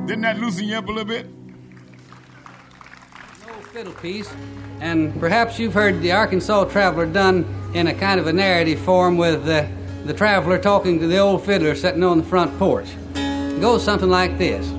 Didn't that loosen you up a little bit? An old fiddle piece, and perhaps you've heard the Arkansas Traveler done in a kind of a narrative form with the traveler talking to the old fiddler sitting on the front porch. It goes something like this.